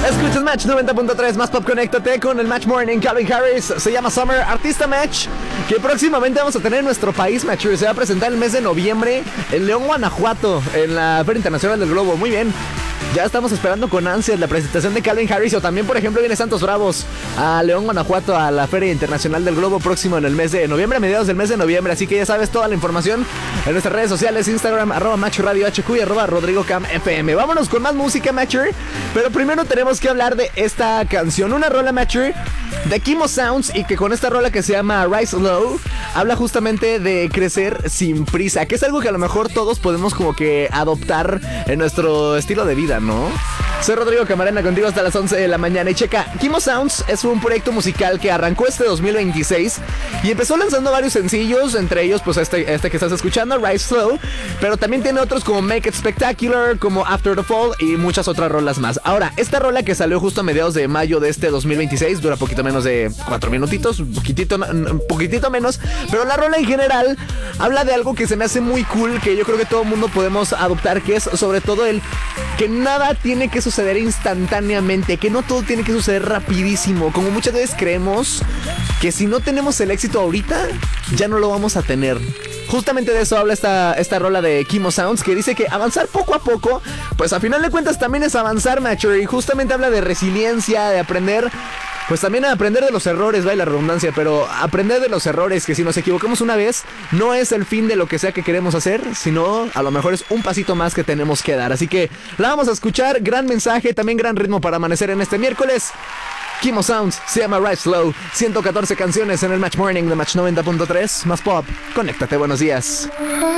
Escuchas Match 90.3, más pop, conéctate con el Match Morning. Calvin Harris, se llama Summer, artista Match, que próximamente vamos a tener en nuestro país, Match. Se va a presentar el mes de noviembre en León, Guanajuato, en la Feria Internacional del Globo. Muy bien. Ya estamos esperando con ansias la presentación de Calvin Harris. O también, por ejemplo, viene Santos Bravos a León, Guanajuato, a la Feria Internacional del Globo próximo en el mes de noviembre, a mediados del mes de noviembre. Así que ya sabes toda la información en nuestras redes sociales: Instagram, @MatchRadioHQ y @RodrigoCamFM. Vámonos con más música, Matcher. Pero primero tenemos que hablar de esta canción, una rola, Matcher, de Kimo Sounds, y que con esta rola que se llama Rise Low habla justamente de crecer sin prisa, que es algo que a lo mejor todos podemos como que adoptar en nuestro estilo de vida, ¿no? Soy Rodrigo Camarena, contigo hasta las 11 de la mañana. Y checa, Kimo Sounds es un proyecto musical que arrancó este 2026 y empezó lanzando varios sencillos, entre ellos pues este que estás escuchando, Rise Slow, pero también tiene otros como Make It Spectacular, como After the Fall y muchas otras rolas más. Ahora, esta rola que salió justo a mediados de mayo de este 2026 dura poquito menos de 4 minutitos, un poquitito menos, pero la rola en general habla de algo que se me hace muy cool, que yo creo que todo el mundo podemos adoptar, que es sobre todo el que nada tiene que suceder instantáneamente, que no todo tiene que suceder rapidísimo. Como muchas veces creemos que si no tenemos el éxito ahorita, ya no lo vamos a tener. Justamente de eso habla esta rola de Kimo Sounds, que dice que avanzar poco a poco, pues a final de cuentas también es avanzar, macho. Y justamente habla de resiliencia, de aprender, pues también a aprender de los errores, vaya la redundancia, pero aprender de los errores, que si nos equivocamos una vez, no es el fin de lo que sea que queremos hacer, sino a lo mejor es un pasito más que tenemos que dar. Así que la vamos a escuchar, gran mensaje, también gran ritmo para amanecer en este miércoles. Kimo Sounds, se llama Rise Slow, 114 canciones en el Match Morning de Match 90.3, más pop, conéctate, buenos días.